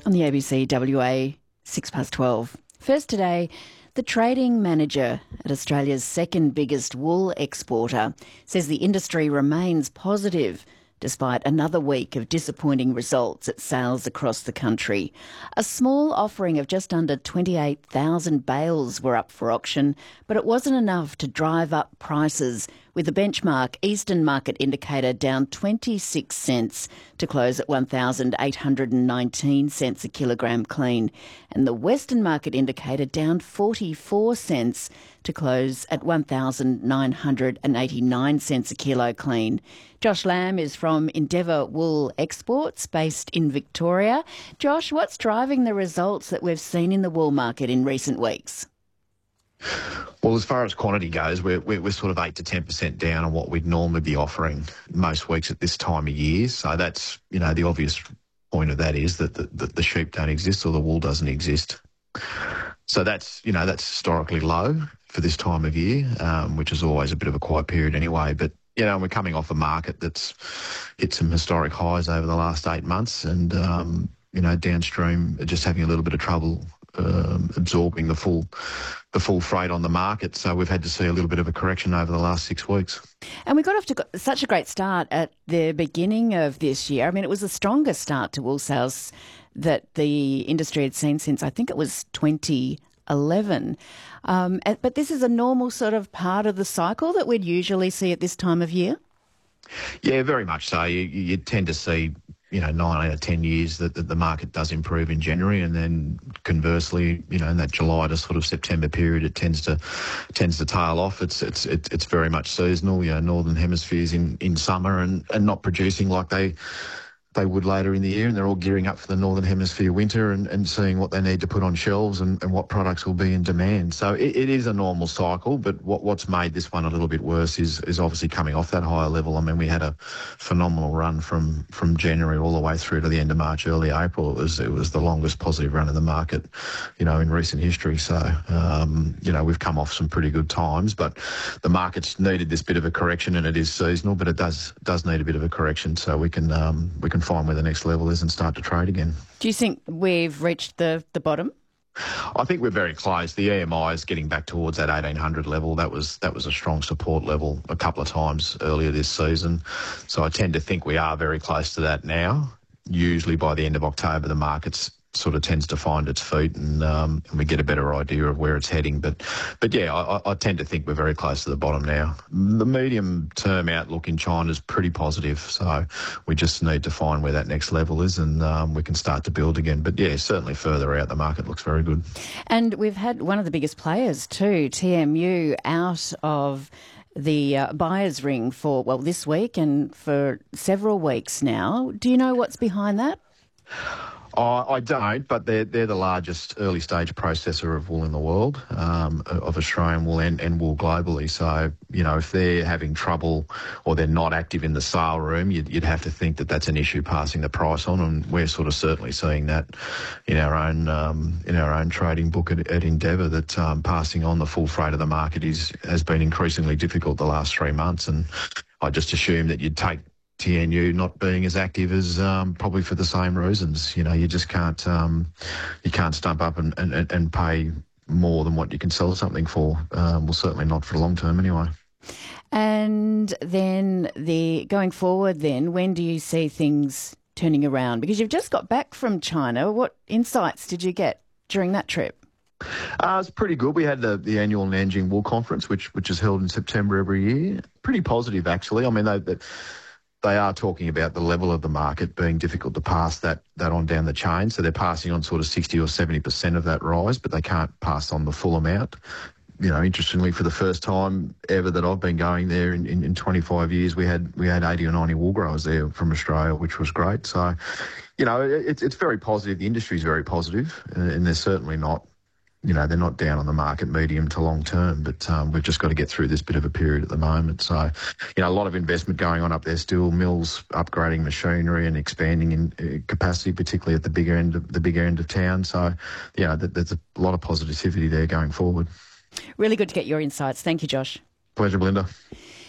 On the ABC WA, 12:06. First today, the trading manager at Australia's second biggest wool exporter says the industry remains positive despite another week of disappointing results at sales across the country. A small offering of just under 28,000 bales were up for auction, but it wasn't enough to drive up prices, with the benchmark Eastern Market Indicator down 26 cents to close at 1,819 cents a kilogram clean, and the Western Market Indicator down 44 cents to close at 1,989 cents a kilo clean. Josh Lamb is from Endeavour Wool Exports, based in Victoria. Josh, what's driving the results that we've seen in the wool market in recent weeks? Well, as far as quantity goes, we're sort of 8 to 10% down on what we'd normally be offering most weeks at this time of year. So that's, the obvious point of that is that the sheep don't exist or the wool doesn't exist. So that's historically low for this time of year, which is always a bit of a quiet period anyway. But, we're coming off a market that's hit some historic highs over the last 8 months and, downstream just having a little bit of trouble absorbing the full freight on the market. So we've had to see a little bit of a correction over the last 6 weeks. And we got off to such a great start at the beginning of this year. I mean, it was the strongest start to wool sales that the industry had seen since, I think it was 2011. But this is a normal sort of part of the cycle that we'd usually see at this time of year? Yeah, very much so. You tend to see 9 out of 10 years that the market does improve in January, and then conversely, in that July to sort of September period, it tends to tail off. It's very much seasonal. Northern Hemisphere's in summer and not producing like they would later in the year, and they're all gearing up for the Northern Hemisphere winter and seeing what they need to put on shelves and what products will be in demand. So it is a normal cycle, but what's made this one a little bit worse is obviously coming off that higher level. I mean, we had a phenomenal run from January all the way through to the end of March, early April. It was the longest positive run in the market, in recent history. So, we've come off some pretty good times, but the market's needed this bit of a correction, and it is seasonal, but it does need a bit of a correction so we can find where the next level is and start to trade again. Do you think we've reached the bottom? I think we're very close. The EMI is getting back towards that 1800 level. That was a strong support level a couple of times earlier this season. So I tend to think we are very close to that now. Usually by the end of October, the market's sort of tends to find its feet and we get a better idea of where it's heading. But yeah, I tend to think we're very close to the bottom now. The medium-term outlook in China is pretty positive, so we just need to find where that next level is and we can start to build again. But yeah, certainly further out, the market looks very good. And we've had one of the biggest players too, TMU, out of the buyer's ring for, this week and for several weeks now. Do you know what's behind that? I don't, but they're the largest early-stage processor of wool in the world, of Australian wool and wool globally. So, if they're having trouble or they're not active in the sale room, you'd have to think that that's an issue passing the price on, and we're sort of certainly seeing that in our own trading book at Endeavour, that passing on the full freight of the market has been increasingly difficult the last 3 months, and I just assume that you'd take TNU not being as active as probably for the same reasons. You just can't stump up and pay more than what you can sell something for. Well, certainly not for the long term anyway. And then going forward then, when do you see things turning around? Because you've just got back from China. What insights did you get during that trip? It's pretty good. We had the annual Nanjing Wool Conference, which is held in September every year. Pretty positive, actually. I mean, they are talking about the level of the market being difficult to pass that on down the chain. So they're passing on sort of 60 or 70% of that rise, but they can't pass on the full amount. Interestingly, for the first time ever that I've been going there in 25 years, we had 80 or 90 wool growers there from Australia, which was great. So, it's very positive. The industry is very positive, and they're certainly not, they're not down on the market medium to long term, but we've just got to get through this bit of a period at the moment. So, a lot of investment going on up there still, mills upgrading machinery and expanding in capacity, particularly at the bigger end of town. So, there's a lot of positivity there going forward. Really good to get your insights. Thank you, Josh. Pleasure, Belinda.